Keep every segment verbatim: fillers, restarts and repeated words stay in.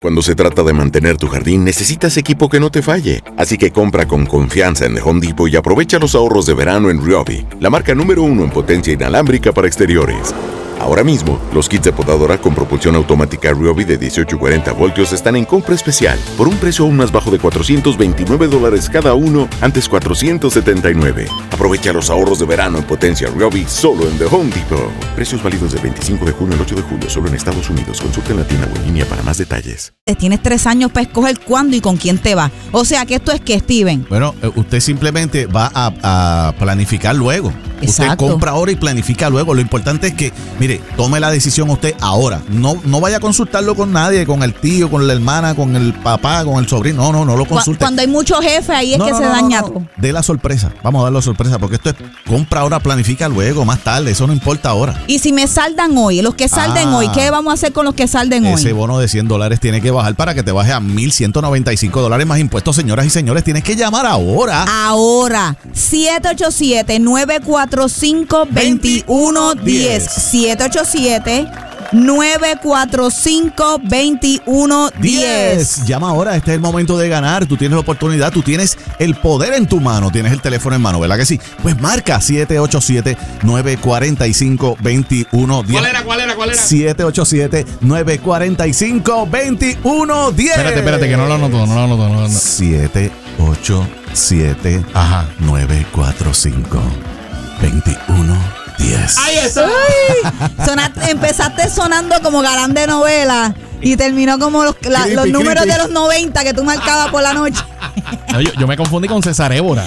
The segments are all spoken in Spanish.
Cuando se trata de mantener tu jardín, necesitas equipo que no te falle. Así que compra con confianza en The Home Depot y aprovecha los ahorros de verano en Ryobi, la marca número uno en potencia inalámbrica para exteriores. Ahora mismo, los kits de podadora con propulsión automática Ryobi de dieciocho y cuarenta voltios están en compra especial por un precio aún más bajo de cuatrocientos veintinueve dólares cada uno, antes cuatrocientos setenta y nueve. Aprovecha los ahorros de verano en potencia Ryobi solo en The Home Depot. Precios válidos del veinticinco de junio al ocho de julio solo en Estados Unidos. Consulta en la tienda o en línea para más detalles. Tienes tres años para escoger cuándo y con quién te vas. O sea que esto es que, Steven. Bueno, usted simplemente va a, a planificar luego. Exacto. Usted compra ahora y planifica luego. Lo importante es que, mire, tome la decisión usted ahora. No, no vaya a consultarlo con nadie, con el tío, con la hermana, con el papá, con el sobrino. No, no, no lo consulte. Cuando hay muchos jefes, ahí es no, que no, se no, daña no, no. todo. De la sorpresa. Vamos a dar la sorpresa porque esto es compra ahora, planifica luego, más tarde. Eso no importa ahora. Y si me saldan hoy, los que salden Ah. hoy, ¿qué vamos a hacer con los que salden hoy? Ese bono de cien dólares tiene que bajar para que te baje a mil ciento noventa y cinco dólares más impuestos, señoras y señores. Tienes que llamar ahora. Ahora, siete ocho siete, nueve cuatro cinco, dos uno uno cero. siete ocho siete, nueve cuatro cinco, dos uno uno cero. Llama ahora, este es el momento de ganar. Tú tienes la oportunidad, tú tienes el poder en tu mano, tienes el teléfono en mano, ¿verdad que sí? Pues marca siete ocho siete, nueve cuatro cinco, dos uno uno cero. ¿Cuál era, cuál era, cuál era? siete ocho siete, nueve cuatro cinco, dos uno uno cero. Espérate, espérate, que no lo anoto, no lo anoto. No lo anoto. siete ocho siete, Ajá. nueve cuatro cinco, dos uno uno cero. ¡Ahí está! Uy, sonaste- empezaste sonando como galán de novela y terminó como los, la- Creepy, los números creepy. de los noventa que tú marcabas por la noche. No, yo, yo me confundí con César Évora.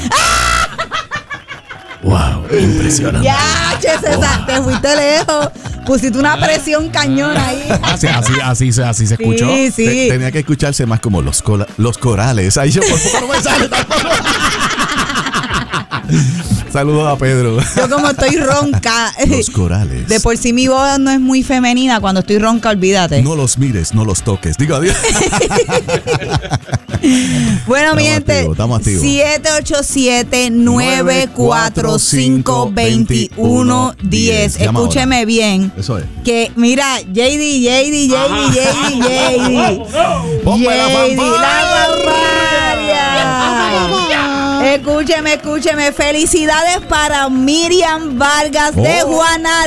Wow, impresionante. Ya, che, César, te fuiste lejos. Pusiste una presión cañón ahí. Así, así, así, se- así se escuchó. Sí, sí. Te- tenía que escucharse más como los, cola- los corales. Ahí yo por poco no me sale tampoco. Saludos a Pedro. Yo como estoy ronca. Los corales. De por sí mi voz no es muy femenina. Cuando estoy ronca, olvídate. No los mires, no los toques. Digo adiós. Bueno, Estamos mi gente, activos, estamos activos. siete ocho siete, nueve cuatro cinco, dos uno uno cero. Llama Escúcheme ahora. bien. Eso es. Que mira, J D, J D, J D, J D, J D. Ponme la J D, fanfarria. la fanfarria. Escúcheme, escúcheme. Felicidades para Miriam Vargas de Oh, Juana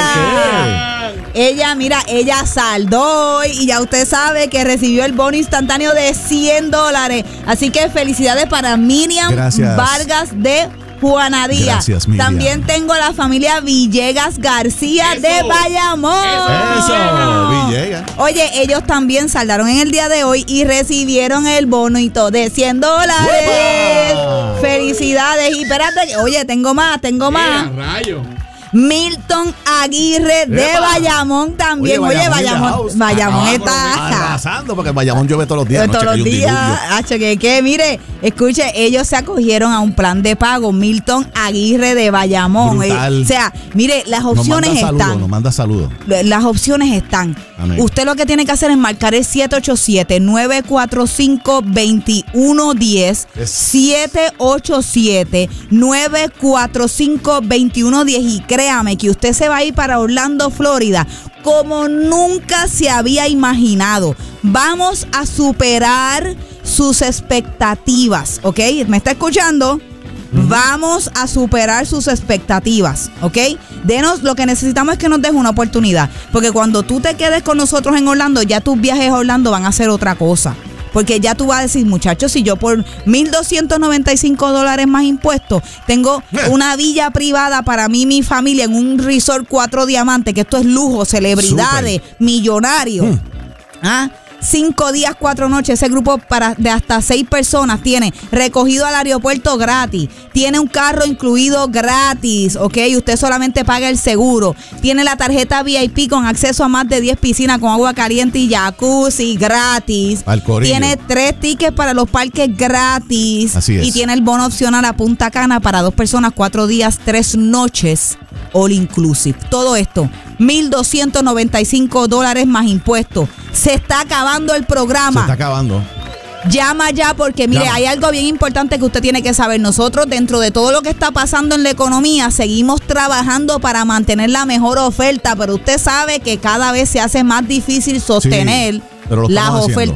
Díaz. Ella, mira, ella saldó hoy y ya usted sabe que recibió el bono instantáneo de cien dólares. Así que felicidades para Miriam Gracias. Vargas de Juana Díaz. Gracias, Miriam. También tengo a la familia Villegas García Eso. de Bayamón. Eso, Villegas. Oye, ellos también saldaron en el día de hoy y recibieron el bonito de cien dólares. ¡Uepa! Felicidades. Y espérate, que- oye, tengo más, tengo más. rayo! Milton Aguirre de ¡Epa! Bayamón también. Oye, in the Bayamón, house. Bayamón Ah, está arrasando porque en Bayamón llueve todos los días. todos anoche los cayó un días. diluvio. Hacho, que, que, mire, escuche, ellos se acogieron a un plan de pago. Milton Aguirre de Bayamón. Brutal. Eh, o sea, mire, las Nos opciones manda saludos, están. nos manda saludos. Las opciones están. Amén. Usted lo que tiene que hacer es marcar el siete ocho siete, nueve cuatro cinco, dos uno uno cero. Es- siete ocho siete, nueve cuatro cinco, dos uno uno cero. Y créame que usted se va a ir para Orlando, Florida, como nunca se había imaginado. Vamos a superar sus expectativas, ¿ok? ¿Me está escuchando? Vamos a superar sus expectativas, ¿ok? Denos, lo que necesitamos es que nos deje una oportunidad, porque cuando tú te quedes con nosotros en Orlando, ya tus viajes a Orlando van a ser otra cosa. Porque ya tú vas a decir, muchachos, si yo por mil doscientos noventa y cinco dólares más impuestos tengo una villa privada para mí y mi familia en un resort cuatro diamantes, que esto es lujo, celebridades, millonarios. Mm. ¿Ah? Cinco días, cuatro noches. Ese grupo para de hasta seis personas tiene recogido al aeropuerto gratis. Tiene un carro incluido gratis, ¿ok? Usted solamente paga el seguro. Tiene la tarjeta V I P con acceso a más de diez piscinas con agua caliente y jacuzzi gratis. Al corillo. Tiene tres tickets para los parques gratis. Así es. Y tiene el bono opcional a Punta Cana para dos personas, cuatro días, tres noches. All inclusive. Todo esto, mil doscientos noventa y cinco dólares más impuestos. Se está acabando el Se programa. está acabando. Llama ya porque, mire, Llama. hay algo bien importante que usted tiene que saber. Nosotros, dentro de todo lo que está pasando en la economía, seguimos trabajando para mantener la mejor oferta, pero usted sabe que cada vez se hace más difícil sostener Pero lo Las estamos haciendo. ofertas